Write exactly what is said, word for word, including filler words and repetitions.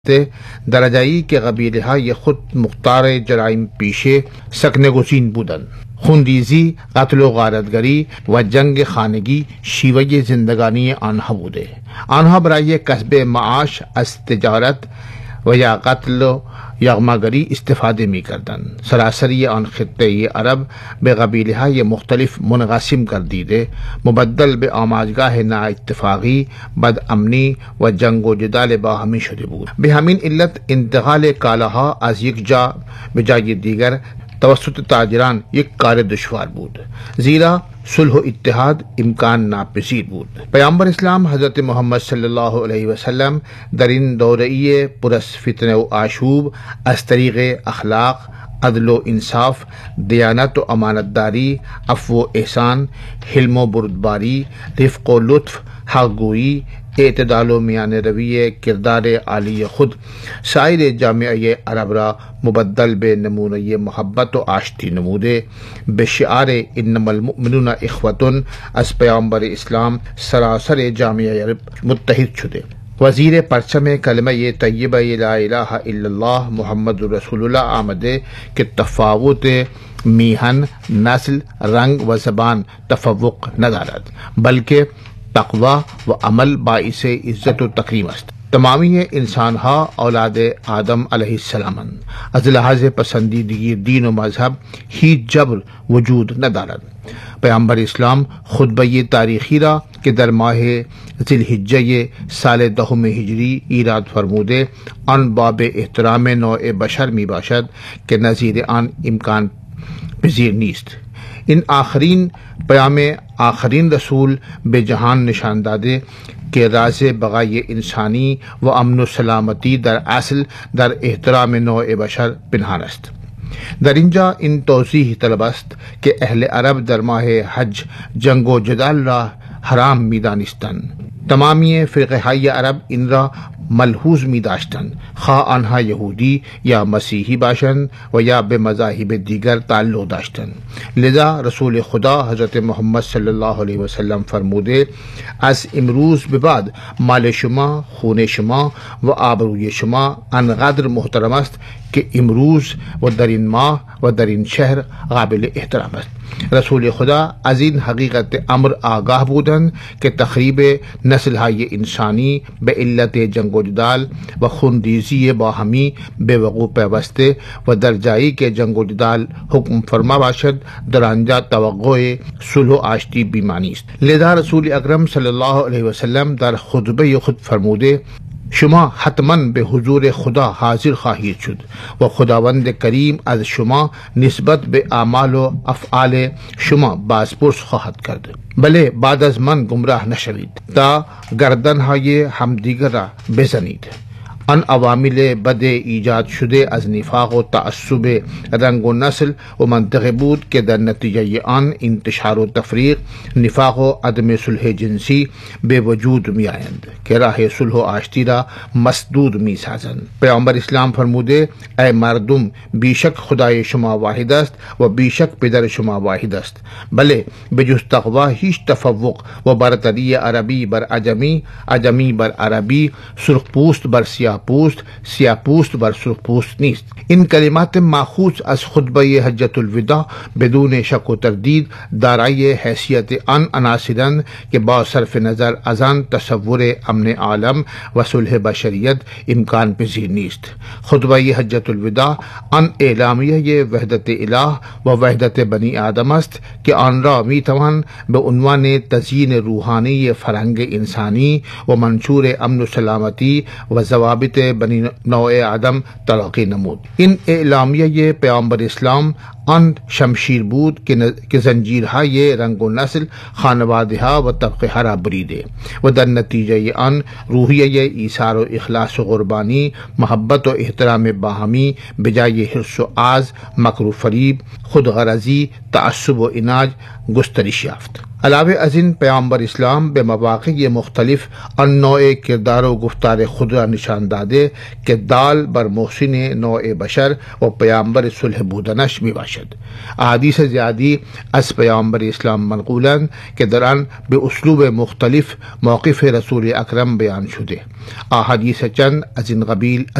درجایی که قبیله های خود مختار جرایم پیشه سکنه گزین بودند. خونریزی، قتل و غارتگری و جنگ خانگی شیوه زندگانی آنها بوده. آنها برای کسب معاش از تجارت و یا قتل و یغماگری استفاده می کردند. سراسری آن خطه عرب به قبیله های مختلف منقسم گردیده، مبدل به آماجگاه نااتفاقی، بدامنی و جنگ و جدال باهمی شده بود. به همین علت انتقال کالاها از یک جا به جای دیگر توسط تاجران یک کار دشوار بود، زیرا صلح و اتحاد امکان ناپذیر بود. پیامبر اسلام حضرت محمد صلی اللہ علیہ وسلم در این دوره‌ای پر از فتنه و آشوب از طریق اخلاق، عدل و انصاف، دیانت و امانتداری، عفو و احسان، حلم و بردباری، رفق و لطف، حق گوئی، اعتدال و میان روی کردار عالی خود سایر جامعه عرب را مبدل به نمونه محبت و آشتی نموده، به شعار انما المؤمنون اخوة از پیامبر اسلام سراسر جامعه عرب متحد شده. وزیر پرچم کلمه طیبه لا الہ الا اللہ محمد رسول اللہ آمده که تفاوت میهن، نسل، رنگ و زبان تفوق ندارد، بلکہ تقوی و عمل باعث عزت و تکریم است. تمامی انسان ها اولاد آدم علیہ السلام از لحاظ پسندیدگی دین و مذہب هیچ جبر وجود ندارد. پیامبر اسلام خطبه تاریخی را که در ماه ذوالحجه سال دهم هجری ایراد فرموده، آن باب احترام نوع بشر می باشد که نظیر آن امکان پذیر نیست. این آخرین پیام آخرین رسول به جهان نشان داده که راز بقای انسانی و امن و سلامتی در اصل در احترام نوع بشر پنهان است. در اینجا این توضیح طلب است که اهل عرب در ماه حج جنگ و جدال را حرام می دانستند. تمامی فرقه های عرب این را ملحوظ می داشتند، خواه آنها یهودی یا مسیحی باشند و یا به مذاهب دیگر تعلق داشتند. لذا رسول خدا حضرت محمد صلی اللہ علیہ وسلم فرموده از امروز به بعد مال شما، خون شما و آبروی شما انقدر محترم است که امروز و در این ماه و در این شهر قابل احترام است. رسول خدا از این حقیقت امر آگاه بودند که تخریب نسل های انسانی به علت جنگ و جدال و خونریزی باهمی به وقوع پیوسته و در جایی که جنگ و جدال حکم فرما باشد در آنجا توقع صلح و آشتی بیمانی است. لذا رسول اکرم صلی اللہ علیہ وسلم در خطبه خود فرموده شما حتما به حضور خدا حاضر خواهید شد و خداوند کریم از شما نسبت به اعمال و افعال شما بازپرس خواهد کرد. بله بعد از من گمراه نشوید تا گردنهای همدیگر را بزنید. آن عوامل بد ایجاد شده از نفاق و تعصب رنگ و نسل و منطقه بود که در نتیجه آن انتشار و تفریق، نفاق و عدم صلح جنسی به وجود می آیند که راه صلح و آشتی را مسدود می سازند. پیامبر اسلام فرموده ای مردم بیشک خدای شما واحد است و بیشک پدر شما واحد است، بله بجز تقوی هیچ تفوق و برتری عربی بر عجمی، عجمی بر عربی، سرخ پوست بر سیاه پوست، سیاه پوست بر سرخ پوست نیست. این کلمات ماخوذ از خطبه حجت الوداع بدون شک و تردید دارای حیثیت آن عناصرند که با صرف نظر از آن تصور امن عالم و صلح بشریت امکان پذیر نیست. خطبه حجت الوداع آن اعلامیه وحدت الہ و وحدت بنی آدم است که آن را می توان به عنوان تزیین روحانی فرهنگ انسانی و منشور امن و سلامتی و ضوابط بنی نوع آدم تلقی نمود. این اعلامیه پیامبر اسلام آن شمشیر بود که زنجیرهای رنگ و نسل، خانواده ها و طبقه ها را بریده و در نتیجه آن روحیه ایثار و اخلاص و قربانی، محبت و احترام باهمی بجای حرص و آز، مکر و فریب، خودغرضی، تعصب و عناد گسترش یافت. علاوہ ازین پیامبر اسلام بے مواقع یہ مختلف ان نوع کردار و گفتار خود را نشان داده که دال بر محسن نوع بشر و پیامبر صلح بودنش می باشد. احادیث زیادی از پیامبر اسلام منقولند که در آن به اسلوب مختلف موقف رسول اکرم بیان شده. احادیث چند از این قبیل